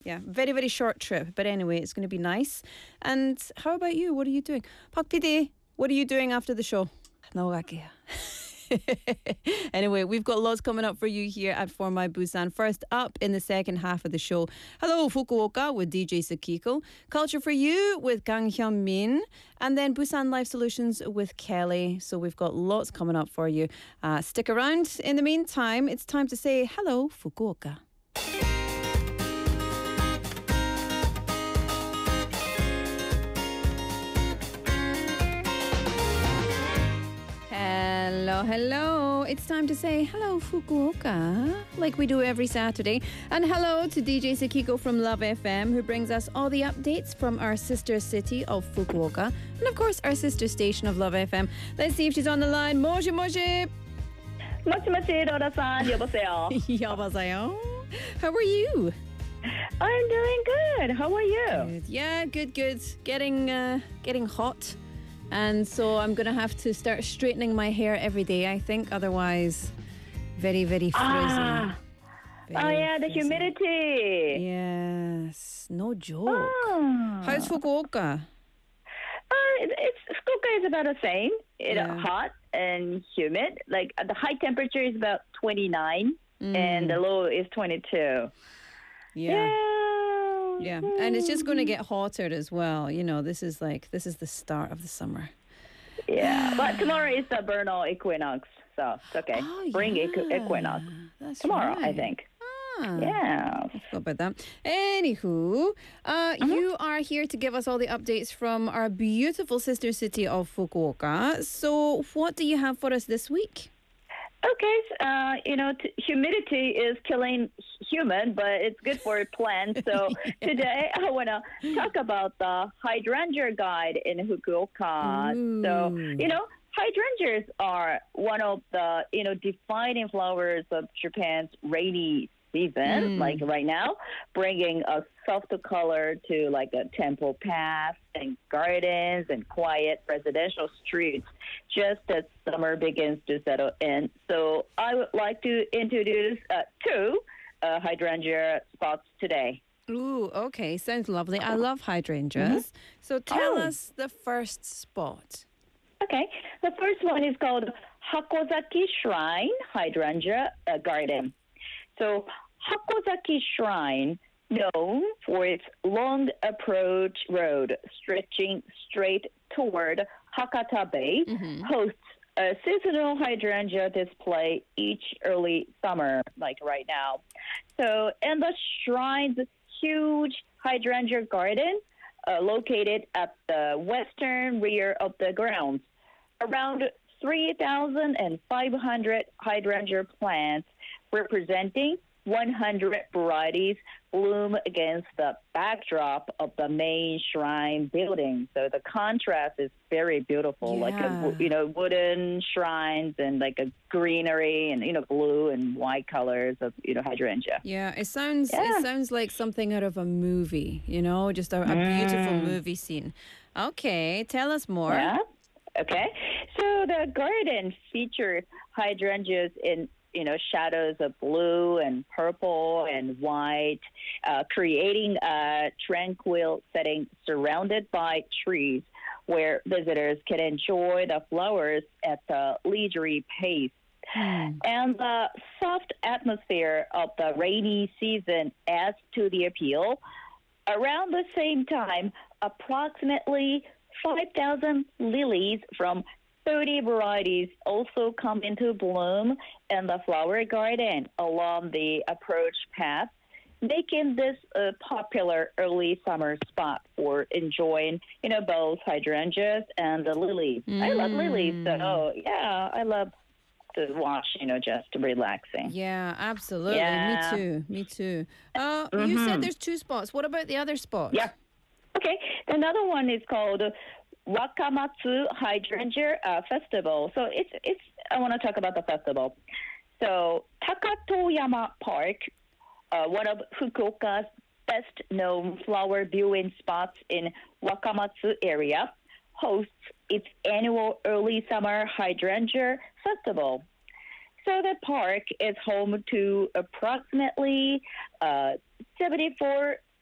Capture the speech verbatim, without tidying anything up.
Yeah, very, very short trip. But anyway, it's going to be nice. And how about you? What are you doing? Park P D, what are you doing after the show? 나오갈게요. Anyway, we've got lots coming up for you here at For My Busan. First up in the second half of the show, Hello Fukuoka with D J Sakiko, Culture for You with Kang Hyun Min, and then Busan Life Solutions with Kelly. So we've got lots coming up for you. Uh, stick around. In the meantime, it's time to say hello Fukuoka. Hello, hello. It's time to say hello, Fukuoka, like we do every Saturday. And hello to D J Sakiko from Love F M, who brings us all the updates from our sister city of Fukuoka. And of course, our sister station of Love F M. Let's see if she's on the line. Moji, moji. Moji, moji, Rora-san. 여보세요. 여보세요. How are you? I'm doing good. How are you? Good. Yeah, good, good. Getting, uh, getting hot. And so I'm going to have to start straightening my hair every day, I think. Otherwise, very, very frizzy. Ah. Very oh, yeah, the frizzy. humidity. Yes, no joke. Oh. How's Fukuoka? Uh, it- it's Fukuoka is about the same. It's Yeah. hot and humid. Like uh, the high temperature is about twenty-nine, Mm. and the low is twenty-two. Yeah. Yeah. Yeah. And it's just going to get hotter as well. You know, this is like, this is the start of the summer. Yeah, but tomorrow is the vernal equinox, so it's okay. Oh, Spring yeah. equi- equinox That's tomorrow, I right. think. Ah. Yeah. Forgot about that. Anywho, uh, Mm-hmm. you are here to give us all the updates from our beautiful sister city of Fukuoka. So, what do you have for us this week? Okay, s- uh, you know, t- humidity is killing human, but it's good for plants. So today I want to talk about the hydrangea guide in Fukuoka. So, Ooh. you know, hydrangeas are one of the, you know, defining flowers of Japan's rainy season, Mm. like right now, bringing a softer color to like a temple paths and gardens and quiet residential streets just as summer begins to settle in. So I would like to introduce uh, two uh, hydrangea spots today. Ooh, okay. Sounds lovely. I love hydrangeas. So, tell Oh. us the first spot. Okay, the first one is called Hakozaki Shrine Hydrangea uh, Garden. So Hakozaki Shrine, known for its long approach road stretching straight toward Hakata Bay, hosts a seasonal hydrangea display each early summer, like right now. So, in the shrine's huge hydrangea garden, uh, located at the western rear of the grounds, around three thousand five hundred hydrangea plants representing one hundred varieties bloom against the backdrop of the main shrine building. So the contrast is very beautiful, like a, Yeah. you know, wooden shrines and like a greenery and, you know, blue and white colors of, you know, hydrangea. Yeah, it sounds Yeah. it sounds like something out of a movie, you know, just a, a beautiful movie scene. Okay, tell us more. Yeah. Okay. So the garden features hydrangeas in, you know, shadows of blue and purple and white, uh, creating a tranquil setting surrounded by trees where visitors can enjoy the flowers at a leisurely pace. And the soft atmosphere of the rainy season adds to the appeal. Around the same time, approximately five thousand lilies from thirty varieties also come into bloom in the flower garden along the approach path, making this a popular early summer spot for enjoying, you know, both hydrangeas and the lilies. I love lilies, so yeah, I love to watch, you know, just relaxing. Yeah, absolutely. Yeah. Me too. Me too. Uh, You said there's two spots. What about the other spot? Yeah. Okay. Another one is called Wakamatsu Hydrangea uh, Festival. So it's it's. I want to talk about the festival. So Takatoyama Park, uh, one of Fukuoka's best-known flower viewing spots in Wakamatsu area, hosts its annual early summer hydrangea festival. So the park is home to approximately uh, seventy-four